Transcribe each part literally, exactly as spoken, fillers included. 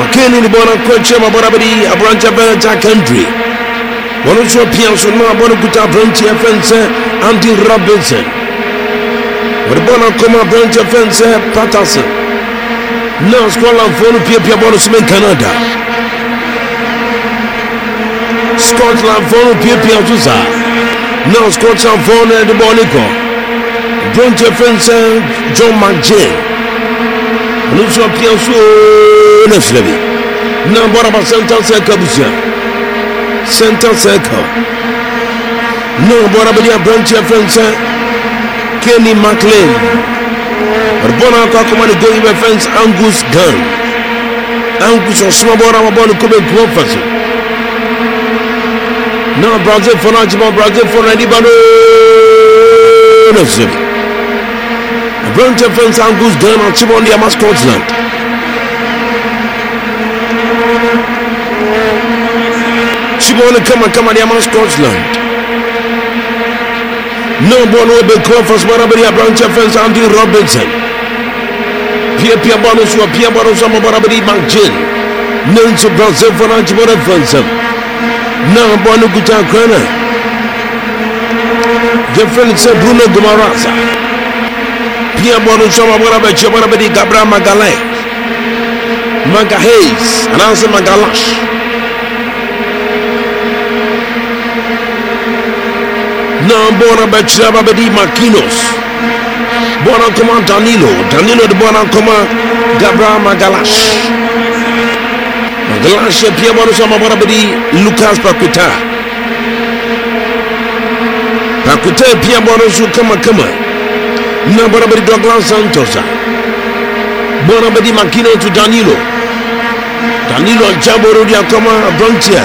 McKinney ni bona coach ma bona bari Abrancha Benja country. One so pianso na bona kuta Abrancha fence Andy Robinson. One bona koma Abrancha fence Patterson. Now Scotland for pia pia bona sumen Canada. Scotland for pia pia tuza. Now Scotland for the Bonico. Abrancha fence John McGinn. Nous sommes bien sûr le fleuve. Non, bon, on va sentencer comme ça. Sentencer comme. Non, bon, on va dire Branch Français. Kenny McLean. Bon, encore comment le gars il va faire Angus Gunn. Angus on se voit bon, on va bon comme une grande façon. Non, Brazil for un petit Brazil for un libano. Le fleuve. Branch fence Angus Gunn en Chibon Yama Scotland. Chibon kama kama Yama Scotland. No bon we be conference barabari Branch fence Andy Robinson. Pia pia bono so pia bono so barabari McGinn. Nancy Brazil for an Chibon fence. No bon guta kana. Jeffrey Bruno Guimaraes. Pia bono soma bora be chobora be Gabriel Magalhaes Magalhaes ananse Magalash na bona be chaba be di Makinos bona koma Danilo Danilo de bona koma Gabriel Magalash Magalash pia bono soma bora be di Lucas Paqueta Paqueta pia bono su kama kama na bona bari Douglas Santos bona bari Makino to Danilo Danilo Jaboro dia kama Brontia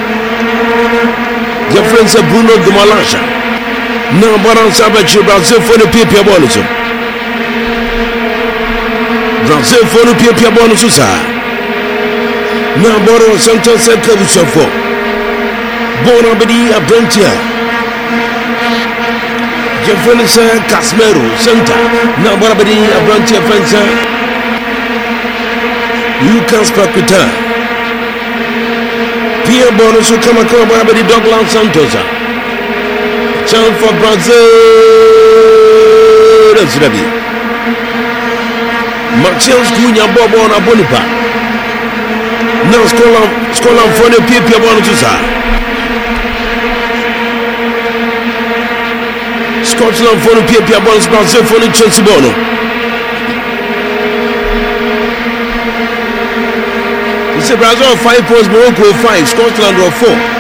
Jeffrey Bruno Guimaraes na bona sabe que Brazil foi no pia bola so Brazil foi no pia bola so sa na bona Santos é que o for bona bari Brontia Jefferson Casemiro center na bora bari Abranche fence Lucas Paqueta Pierre Bono so kama kama bora bari Douglas Santos chance for Brazil Zrabi Martials Cunha Bobo na Bonipa na Scotland Scotland for the Pierre Bono to sa Scotland for the Pia Bones, Brazil for the Chelsea Bono. It's a Brazil five points, Morocco five, Scotland or four.